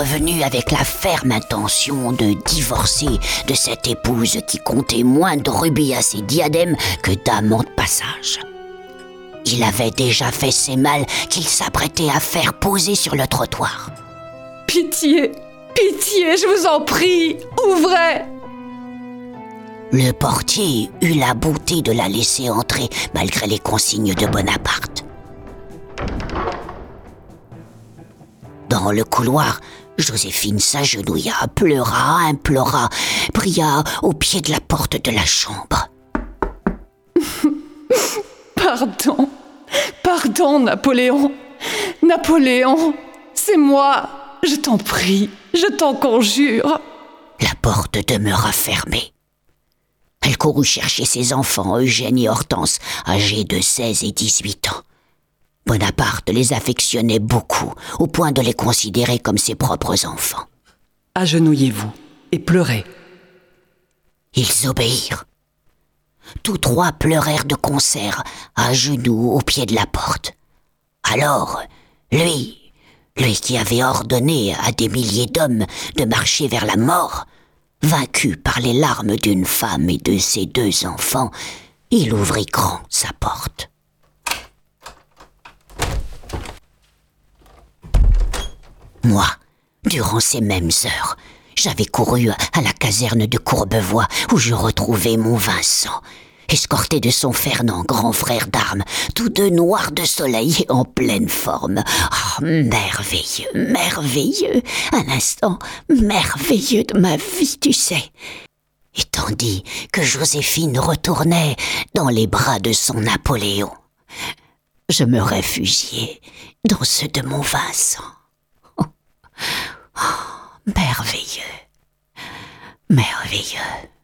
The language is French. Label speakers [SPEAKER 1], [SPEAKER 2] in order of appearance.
[SPEAKER 1] revenu avec la ferme intention de divorcer de cette épouse qui comptait moins de rubis à ses diadèmes que d'amants de passage. Il avait déjà fait ses malles qu'il s'apprêtait à faire poser sur le trottoir.
[SPEAKER 2] « Pitié, pitié, je vous en prie, ouvrez !»
[SPEAKER 1] Le portier eut la bonté de la laisser entrer malgré les consignes de Bonaparte. Dans le couloir, Joséphine s'agenouilla, pleura, implora, pria au pied de la porte de la chambre.
[SPEAKER 2] Pardon, pardon, Napoléon. Napoléon, c'est moi, je t'en prie, je t'en conjure.
[SPEAKER 1] La porte demeura fermée. Elle courut chercher ses enfants, Eugène et Hortense, âgés de 16 et 18 ans. Bonaparte les affectionnait beaucoup, au point de les considérer comme ses propres enfants.
[SPEAKER 2] Agenouillez-vous et pleurez.
[SPEAKER 1] Ils obéirent. Tous trois pleurèrent de concert, à genoux au pied de la porte. Alors, lui qui avait ordonné à des milliers d'hommes de marcher vers la mort, vaincu par les larmes d'une femme et de ses 2 enfants, il ouvrit grand sa porte. Moi, durant ces mêmes heures, j'avais couru à la caserne de Courbevoie où je retrouvais mon Vincent, escorté de son Fernand, grand frère d'armes, tous deux noirs de soleil et en pleine forme. Oh, merveilleux, merveilleux, un instant merveilleux de ma vie, tu sais. Et tandis que Joséphine retournait dans les bras de son Napoléon, je me réfugiais dans ceux de mon Vincent. Oh, merveilleux, merveilleux.